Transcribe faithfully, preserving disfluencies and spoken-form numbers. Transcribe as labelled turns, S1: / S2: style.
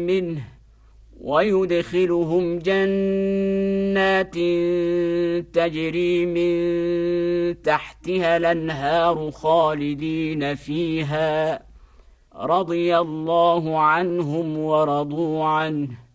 S1: منه ويدخلهم جنات تجري من تحتها الأنهار خالدين فيها رضي الله عنهم ورضوا عنه